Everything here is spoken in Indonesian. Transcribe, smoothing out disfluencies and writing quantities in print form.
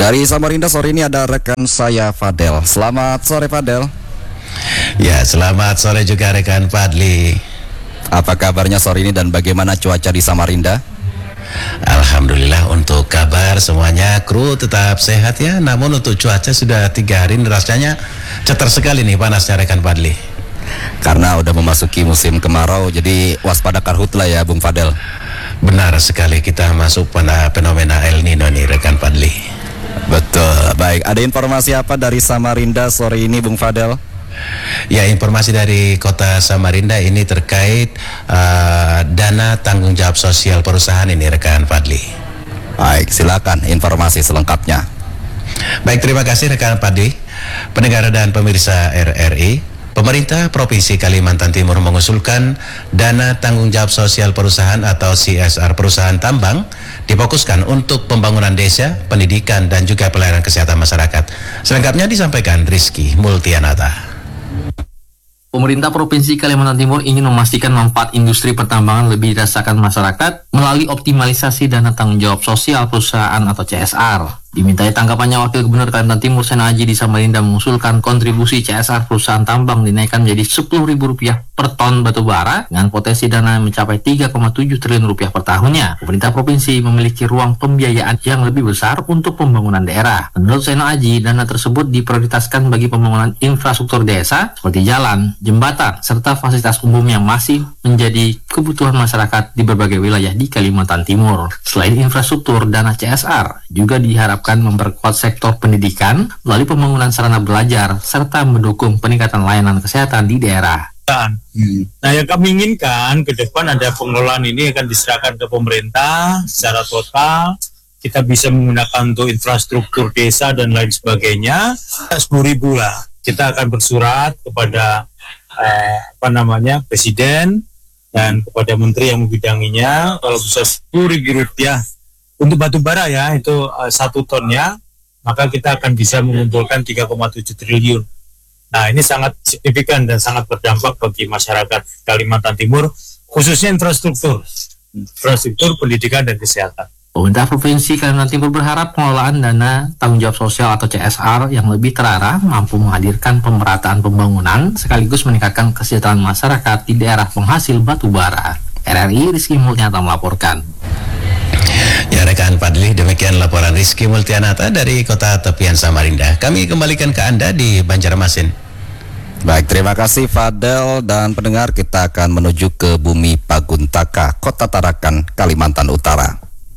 Dari Samarinda sore ini ada rekan saya Fadel. Selamat sore Fadel. Ya, selamat sore juga rekan Fadli. Apa kabarnya sore ini dan bagaimana cuaca di Samarinda? Alhamdulillah untuk kabar semuanya kru tetap sehat ya. Namun untuk cuaca sudah 3 hari ini rasanya cetar sekali nih panasnya rekan Fadli. Karena udah memasuki musim kemarau, jadi waspada karhutla ya Bung Fadel. Benar sekali, kita masuk pada fenomena El Nino nih rekan Fadli. Betul, baik. Ada informasi apa dari Samarinda sore ini Bung Fadel? Ya, informasi dari kota Samarinda ini terkait dana tanggung jawab sosial perusahaan ini rekan Fadli. Baik, silakan informasi selengkapnya. Baik, terima kasih rekan Fadli. Pendengar dan pemirsa RRI, Pemerintah Provinsi Kalimantan Timur mengusulkan dana tanggung jawab sosial perusahaan atau CSR perusahaan tambang difokuskan untuk pembangunan desa, pendidikan, dan juga pelayanan kesehatan masyarakat. Selengkapnya disampaikan Rizky Multianata. Pemerintah Provinsi Kalimantan Timur ingin memastikan manfaat industri pertambangan lebih dirasakan masyarakat melalui optimalisasi dana tanggung jawab sosial perusahaan atau CSR. Dimintai tanggapannya Wakil Gubernur Kalimantan Timur Sena Aji di Samarinda mengusulkan kontribusi CSR perusahaan tambang dinaikkan menjadi Rp10.000 per ton batu bara dengan potensi dana mencapai Rp3,7 triliun per tahunnya. Pemerintah provinsi memiliki ruang pembiayaan yang lebih besar untuk pembangunan daerah. Menurut Sena Aji, dana tersebut diprioritaskan bagi pembangunan infrastruktur desa seperti jalan, jembatan, serta fasilitas umum yang masih menjadi kebutuhan masyarakat di berbagai wilayah di Kalimantan Timur. Selain infrastruktur, dana CSR juga diharapkan memperkuat sektor pendidikan melalui pembangunan sarana belajar serta mendukung peningkatan layanan kesehatan di daerah. Nah, yang kami inginkan ke depan ada pengelolaan ini akan diserahkan ke pemerintah secara total. Kita bisa menggunakan untuk infrastruktur desa dan lain sebagainya. 10.000 lah. Kita akan bersurat kepada Presiden dan kepada Menteri yang membidanginya. Kalau bisa Rp10.000 untuk batu bara ya, itu 1 tonnya, maka kita akan bisa mengumpulkan 3,7 triliun. Nah, ini sangat signifikan dan sangat berdampak bagi masyarakat Kalimantan Timur, khususnya infrastruktur pendidikan dan kesehatan. Pemerintah Provinsi Kalimantan Timur berharap pengelolaan dana tanggung jawab sosial atau CSR yang lebih terarah mampu menghadirkan pemerataan pembangunan sekaligus meningkatkan kesejahteraan masyarakat di daerah penghasil batu bara. RRI Rizky Multianata melaporkan. Ya rekan Fadli, demikian laporan Rizky Multianata dari kota tepian Samarinda. Kami kembalikan ke Anda di Banjarmasin. Baik, terima kasih Fadel dan pendengar, kita akan menuju ke Bumi Paguntaka, Kota Tarakan, Kalimantan Utara.